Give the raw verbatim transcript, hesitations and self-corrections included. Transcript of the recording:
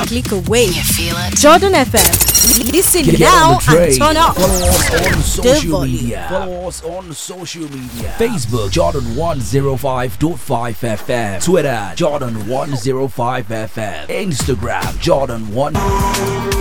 click away. You feel it? Jordan F M. Listen Get now on the train. and turn up. Follow us on The social volume. media. Follow us on social media. Facebook Jordan one oh five point five F M. Twitter Jordan one oh five F M. Instagram Jordan one.